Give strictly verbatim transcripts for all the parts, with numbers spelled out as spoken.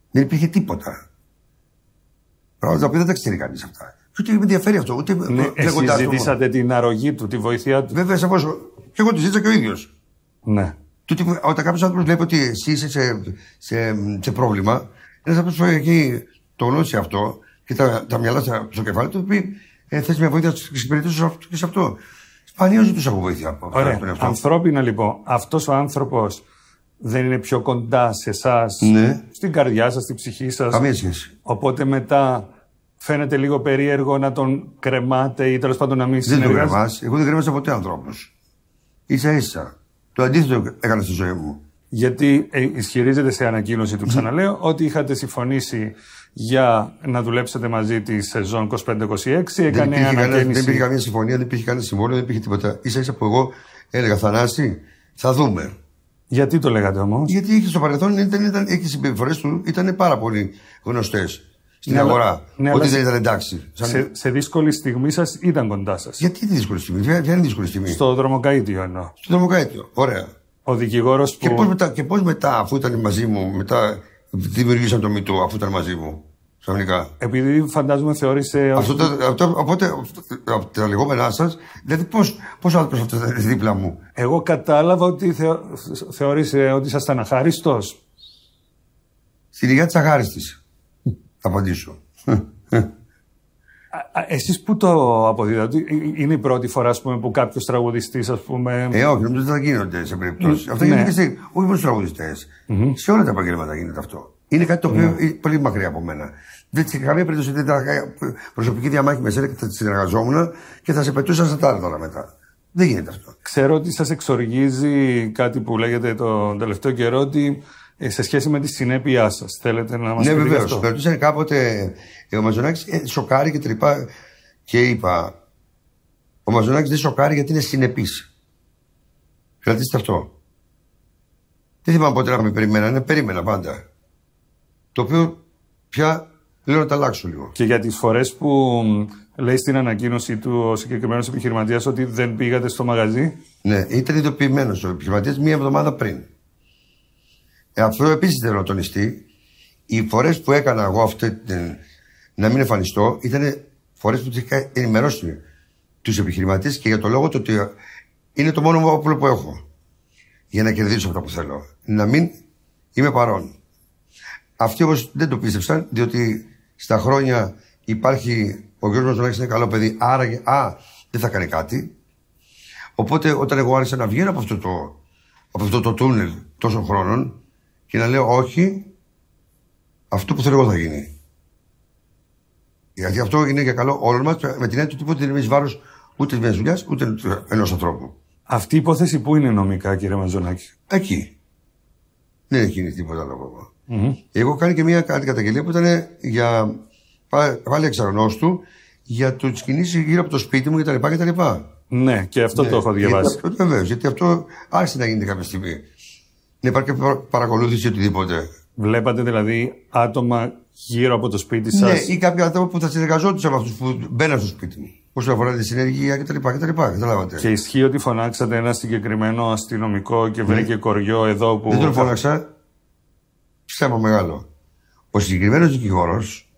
Δεν υπήρχε τίποτα. Πράγματα τα οποία δεν τα ξέρει κανείς αυτά. Και ούτε με ενδιαφέρει αυτό. Ούτε ναι, εσείς ζητήσατε την αρρωγή του, τη βοήθειά του. Βέβαια, σαφώς. Και εγώ τη ζήτησα και ο ίδιος. Ναι. Τούτη, όταν κάποιος άνθρωπος βλέπει ότι εσύ είσαι σε, σε, σε πρόβλημα, ένας άνθρωπος που έχει το γνώσει αυτό και τα, τα μυαλά στο κεφάλι του, πει ε, θες μια βοήθεια να εξυπηρετήσω και σε αυτό. Σπανίως ζητούσα από βοήθεια. Ωραία. Ανθρώπινα λοιπόν, αυτός ο άνθρωπος δεν είναι πιο κοντά σε εσάς, ναι. στην καρδιά σας, στην ψυχή σας. Καμία σχέση. Οπότε μετά φαίνεται λίγο περίεργο να τον κρεμάτε ή τέλος πάντων να μην συνεργάζεται. Δεν τον κρεμάς. Εγώ δεν κρέμασα ποτέ ανθρώπους. Ίσα ίσα. Το αντίθετο έκανα στη ζωή μου. Γιατί ε, ισχυρίζεται σε ανακοίνωση του, ξαναλέω, ότι είχατε συμφωνήσει για να δουλέψετε μαζί τη σεζόν είκοσι πέντε είκοσι έξι. Έκανε δεν, υπήρχε ανακαίνιση... δεν υπήρχε καμία συμφωνία, δεν υπήρχε κανένα συμβόλαιο, δεν υπήρχε τίποτα. Ίσα ίσα που εγώ έλεγα Θανάση, θα δούμε. Γιατί το λέγατε όμως? Γιατί είχε στο παρελθόν ήταν, ήταν, οι συμπεριφορές του ήταν πάρα πολύ γνωστές στην ναι, αγορά. Ναι, ότι δεν ήταν εντάξει. Σαν... Σε, σε δύσκολη στιγμή σας ήταν κοντά σας. Γιατί τη δύσκολη στιγμή, ποια είναι η δύσκολη στιγμή? Στο δρομοκαΐτιο εννοώ. Στο δρομοκαΐτιο, ωραία. Ο δικηγόρος που. Και πώς μετά, και πώς μετά, αφού ήταν μαζί μου, μετά δημιουργήσαν το μυτό, αφού ήταν μαζί μου. Ξαφνικά. Επειδή φαντάζομαι θεώρησε. Αυτό, το, αυτό, οπότε, από τα λεγόμενά σας, δηλαδή πώς, πώς ο άνθρωπος αυτό ήταν δίπλα μου. Εγώ κατάλαβα ότι θεω, θεώρησε ότι ήσασταν αχάριστος. Στην υγεία της αχάριστης. Θα απαντήσω. Εσείς που το αποδίδατε, είναι η πρώτη φορά ας πούμε, που κάποιος τραγουδιστής, ας πούμε. Ε, όχι, νομίζω ότι θα γίνονται σε περιπτώσεις. Mm, αυτό ναι. γίνεται και σε, όχι μόνο στους τραγουδιστές. Mm-hmm. Σε όλα τα επαγγέλματα γίνεται αυτό. Είναι κάτι το οποίο mm. είναι πολύ μακριά από μένα. Δεν σε καμία περίπτωση δεν ήταν προσωπική διαμάχη με σένα και θα συνεργαζόμουν και θα σε πετούσα στα τάρταρα μετά. Δεν γίνεται αυτό. Ξέρω ότι σας εξοργίζει κάτι που λέγεται τον τελευταίο καιρό, ότι σε σχέση με τη συνέπειά σας. Θέλετε να μας ναι, πείτε βεβαίως. αυτό? Με ρωτήσανε κάποτε ε, ο Μαζονάκης ε, σοκάρει και τρυπά και είπα ο Μαζονάκης δεν σοκάρει γιατί είναι συνεπής. Κρατήστε αυτό. Δεν θυμάμαι ποτέ να με περιμένανε, περίμενα πάντα. Το οποίο πια λέω να τα αλλάξω λίγο. Και για τις φορές που λέει στην ανακοίνωση του ο συγκεκριμένος επιχειρηματίας ότι δεν πήγατε στο μαγαζί. Ναι, ήταν ειδοποιημένος ο επιχειρηματίας μία εβδομάδα πριν. Ε, αυτό επίσης θέλω να τονιστεί. Οι φορές που έκανα εγώ αυτή την, να μην εμφανιστώ ήταν φορές που τους είχα ενημερώσει τους επιχειρηματίες και για το λόγο το ότι είναι το μόνο όπλο που έχω για να κερδίσω αυτά που θέλω. Να μην είμαι παρόν. Αυτοί όμως δεν το πίστεψαν, διότι στα χρόνια υπάρχει ο Γιώργος Μαζονάκης είναι καλό παιδί, άρα α, δεν θα κάνει κάτι. Οπότε όταν εγώ άρχισα να βγαίνω από αυτό το, από αυτό το τούνελ τόσων χρόνων και να λέω όχι, αυτό που θέλω εγώ θα γίνει. Γιατί αυτό είναι για καλό όλων μας, με την έννοια ότι δεν είναι εις βάρος ούτε μιας δουλειάς, ούτε ενός ανθρώπου. Αυτή η υπόθεση πού είναι νομικά, κύριε Μαζονάκη? Εκεί. Δεν έχει γίνει τίποτα άλλο. Mm-hmm. Εγώ κάνω και μια καταγγελία που ήταν για πάλι εξαγνώστου για τις κινήσεις γύρω από το σπίτι μου κτλ. κτλ. Ναι, και αυτό ναι, το έχω διαβάσει. Βεβαίως, γιατί αυτό άρχισε να γίνεται κάποια στιγμή. Δεν υπάρχει παρακολούθηση οτιδήποτε. Βλέπατε δηλαδή άτομα γύρω από το σπίτι σας? Ναι, ή κάποια άτομα που θα συνεργαζόντουσαν με αυτούς που μπαίναν στο σπίτι μου. Όσον αφορά τη συνεργεία κτλ. Καταλάβατε. Και ισχύει ότι φωνάξατε ένα συγκεκριμένο αστυνομικό και βρήκε ναι. κοριό εδώ που. Δεν τον φώναξα. Ψέμα μεγάλο. Ο συγκεκριμένος δικηγόρος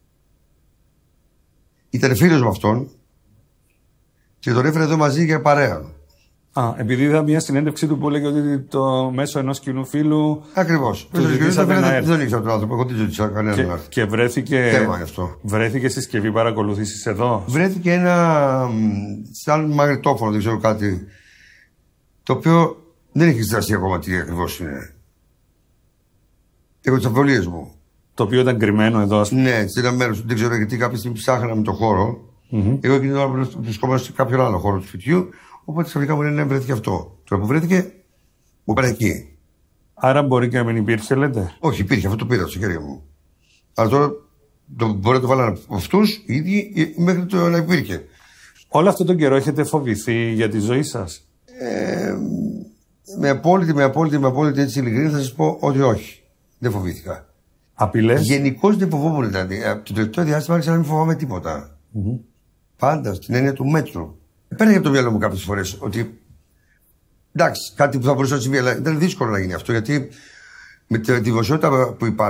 ήταν φίλος με αυτόν και τον έφερε εδώ μαζί για παρέα. Α, επειδή είδα μια συνέντευξη του που έλεγε ότι το μέσω ενός κοινού φίλου. Ακριβώς. Δεν ήξερα τον άνθρωπο, εγώ δεν ζήτησα κανέναν να έρθει. Και βρέθηκε. Θέμα γι' αυτό. Βρέθηκε συσκευή παρακολούθησης εδώ. Βρέθηκε ένα. σαν μαγνητόφωνο, δεν ξέρω κάτι. Το οποίο δεν έχει στραφεί ακόμα τι ακριβώς είναι. Έχω τις αμφιβολίες μου. Το οποίο ήταν κρυμμένο εδώ, ας πούμε. Ναι, σε ένα μέρος. Δεν ξέρω γιατί κάποια στιγμή ψάχναμε το χώρο. Mm-hmm. Εγώ εκείνη την ώρα βρισκόμαστε σε κάποιον άλλο χώρο του σπιτιού. Οπότε ξαφνικά μου λένε ναι, βρέθηκε αυτό. Τώρα που βρέθηκε, μου πέρα εκεί. Άρα μπορεί και να μην υπήρχε, λέτε? Όχι, υπήρχε, αυτό το πήρα στο χέρι μου. Αλλά τώρα το, μπορεί να το βάλω από αυτούς οι ίδιοι μέχρι το να υπήρχε. Όλο αυτό τον καιρό έχετε φοβηθεί για τη ζωή σας? Ε, με απόλυτη, με απόλυτη, με απόλυτη έτσι ειλικρίνη θα σας πω ότι όχι. Δεν φοβήθηκα. Απειλές? Γενικώς δεν φοβόμουν δηλαδή. Από το τελευταίο διάστημα άρχισα να μην φοβάμαι τίποτα. Mm-hmm. Πάντα στην έννοια του μέτρου. Παίρνει από το μυαλό μου κάποιες φορές ότι εντάξει, κάτι που θα μπορούσε να συμβεί, αλλά ήταν δύσκολο να γίνει αυτό γιατί με τη δημοσιότητα που υπάρχει.